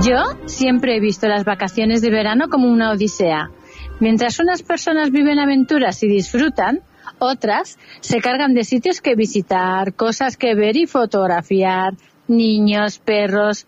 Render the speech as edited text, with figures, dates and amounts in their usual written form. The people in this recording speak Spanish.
Yo siempre he visto las vacaciones de verano como una odisea. Mientras unas personas viven aventuras y disfrutan, otras se cargan de sitios que visitar, cosas que ver y fotografiar, niños, perros,